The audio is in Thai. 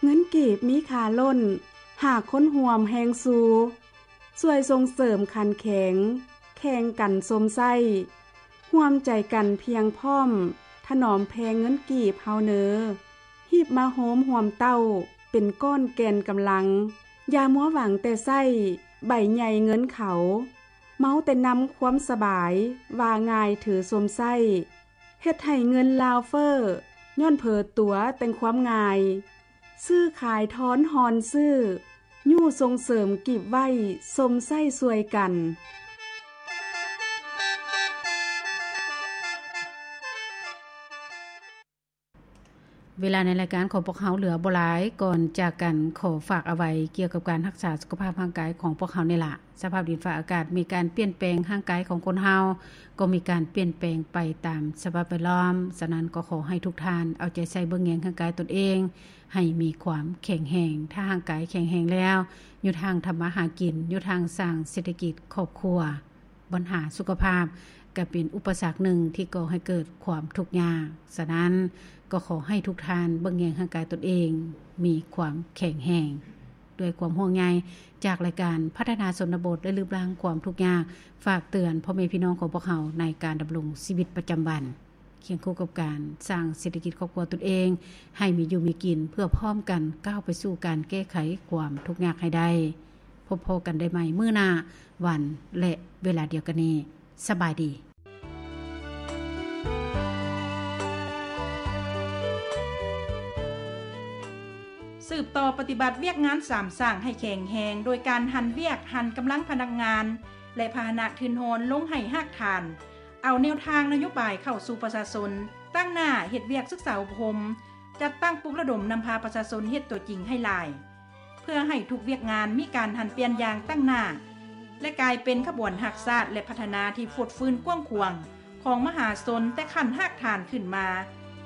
เงินกีบมีค่าล้นหากคนห่วมแฮงสูช่วยส่งเสริมขันแข็งแข่งกันสมไส้ร่วมใจกันเพียงพร้อมถนอมแพงเงินกีบเฮาเนอหีบมาโหมห่วมเต้าเป็นก้อนแกนกำลังอย่ามัวหวังแต่ไส้ใบใหญ่เงินเขาเมาแต่นำความสบายว่าง่ายถือสมไส้เฮ็ดให้เงินลาวเฟอร์ย้อนเผอตัวแต่งความง่ายซื้อขายท้อนฮอนซื้อยู่ส่งเสริมกีบไว้สมไส้สวยกันเวลาในรายการของพวกเฮาเหลือบ่หลายก่อนจากกันขอฝากเอาไว้เกี่ยวกับการรักษาสุขภาพร่างกายของพวกเฮานี่ล่ะสภาพดินฟ้าอากาศมีการเปลี่ยนแปลงร่างกายของคนเฮาก็มีการเปลี่ยนแปลงไปตามสภาพแวดล้อมฉะนั้นก็ขอให้ทุกท่านเอาใจใส่เบิ่งแยงร่างกายตนเองให้มีความแข็งแรงถ้าร่างกายแข็งแรงแล้วอยู่ทางทำมาหากินอยู่ทางสร้างเศรษฐกิจครอบครัวปัญหาสุขภาพก็เป็นอุปสรรคหนึ่งที่ก่อให้เกิดความทุกข์ยากฉะนั้นก็ขอให้ทุกท่านเบิ่งแยงร่างกายตนเองมีความแข็งแรงด้วยความห่วงใยจากรายการพัฒนาชนบทและลืบล้างความทุกข์ยากฝากเตือนพ่อแม่พี่น้องของพวกเราในการดำรงชีวิตประจำวันเคียงคู่กับการสร้างเศรษฐกิจครอบครัวตนเองให้มีอยู่มีกินเพื่อพร้อมกันก้าวไปสู่การแก้ไขความทุกข์ยากให้ได้พบกันได้ใหม่มื้อหน้าวันและเวลาเดียวกันนี้สบายดีสืบต่อปฏิบัติเวียกงานสามสร้างให้แข็งแรงโดยการหั่นเวียกหั่นกำลังพนักงานและพาหนะทืนโหนลงให้หากทานเอาแนวทางนโยบายเข้าสู่ประชาชนตั้งหน้าเฮ็ดเวียกศึกษาอบรมจัดตั้งปลุกระดมนำพาประชาชนเฮ็ดตัวจริงให้หลายเพื่อให้ทุกเวียกงานมีการหั่นเปลี่ยนอย่างตั้งหน้าและกลายเป็นขบวนหักษาและพัฒนาที่ฟดฟื้นกว้างขวางของมหาชนแต่ขั้นหากทานขึ้นมา